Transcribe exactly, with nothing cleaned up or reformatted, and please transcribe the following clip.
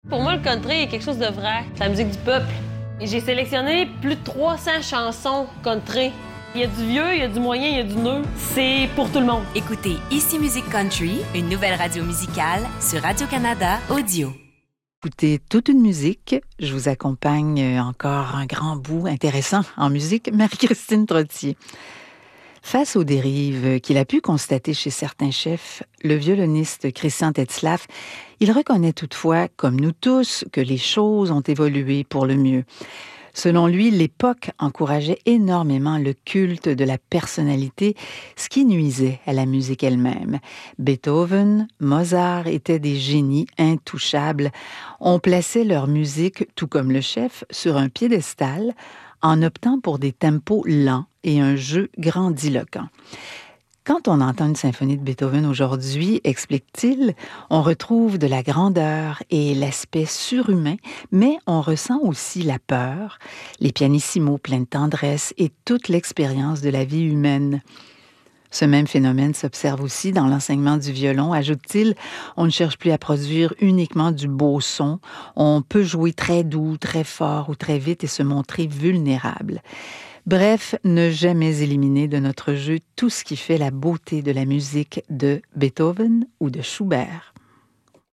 Pour moi, le country est quelque chose de vrai. C'est la musique du peuple. Et j'ai sélectionné plus de trois cents chansons country. Il y a du vieux, il y a du moyen, il y a du neuf. C'est pour tout le monde. Écoutez Ici Musique Country, une nouvelle radio musicale sur Radio-Canada Audio. Écoutez toute une musique. Je vous accompagne encore un grand bout intéressant en musique, Marie-Christine Trottier. Face aux dérives qu'il a pu constater chez certains chefs, le violoniste Christian Tetzlaff, il reconnaît toutefois, comme nous tous, que les choses ont évolué pour le mieux. Selon lui, l'époque encourageait énormément le culte de la personnalité, ce qui nuisait à la musique elle-même. Beethoven, Mozart étaient des génies intouchables. On plaçait leur musique, tout comme le chef, sur un piédestal, en optant pour des tempos lents et un jeu grandiloquent. Quand on entend une symphonie de Beethoven aujourd'hui, explique-t-il, on retrouve de la grandeur et l'aspect surhumain, mais on ressent aussi la peur, les pianissimos pleins de tendresse et toute l'expérience de la vie humaine. Ce même phénomène s'observe aussi dans l'enseignement du violon, ajoute-t-il. On ne cherche plus à produire uniquement du beau son. On peut jouer très doux, très fort ou très vite et se montrer vulnérable. Bref, ne jamais éliminer de notre jeu tout ce qui fait la beauté de la musique de Beethoven ou de Schubert.